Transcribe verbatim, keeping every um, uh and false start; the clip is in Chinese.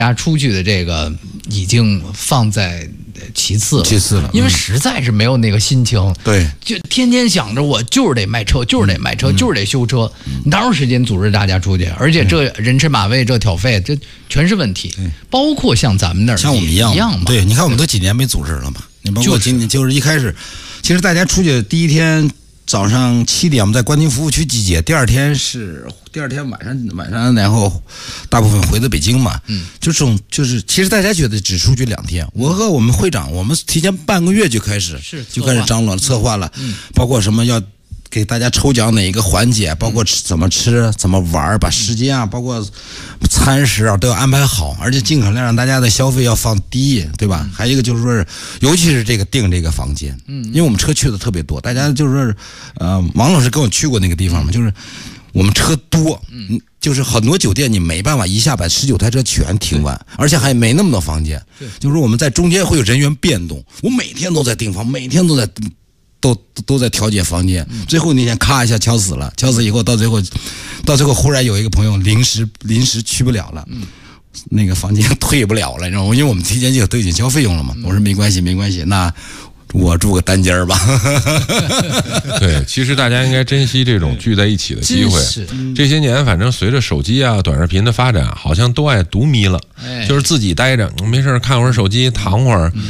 大家出去的这个已经放在其次了， 其次了， 因为实在是没有那个心情。 对， 就天天想着我就是得卖车，就是得卖车，就是得修车，你哪有时间组织大家出去？而且这人吃马费，这挑费，这全是问题。包括像咱们那儿， 像我们一样一样嘛。 对，你看我们都几年没组织了嘛。你包括今年就是一开始，其实大家出去第一天早上七点我们在关停服务区集结，第二天是第二天晚上晚上，然后大部分回的北京嘛。嗯，就这种就是其实大家觉得只出去两天，我和我们会长我们提前半个月就开始是就开始张罗策划了，嗯，包括什么要给大家抽奖哪一个环节，包括怎么吃怎么玩，把时间啊包括餐食啊都要安排好，而且尽可能让大家的消费要放低，对吧？还有一个就是说是尤其是这个订这个房间，嗯，因为我们车去的特别多，大家就是说呃王老师跟我去过那个地方嘛，就是我们车多，嗯，就是很多酒店你没办法一下把十九台车全停完，而且还没那么多房间，就是说我们在中间会有人员变动，我每天都在订房，每天都在都都在调节房间，最后那天咔一下敲死了，敲死以后到最后，到最后忽然有一个朋友临时临时去不了了，那个房间退不了了，你知道吗？因为我们提前就都已经交费用了嘛。我说没关系没关系，那我住个单间儿吧。 对，其实大家应该珍惜这种聚在一起的机会。这些年，反正随着手机啊、短视频的发展，好像都爱独迷了，就是自己待着，没事看会儿手机，躺会儿。